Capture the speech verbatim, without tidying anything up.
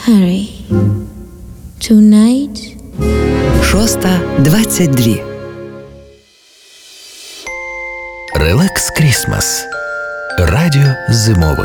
Harry. Tonight. Шоста двадцять дві. Релакс Крісмас. Радіо зимових.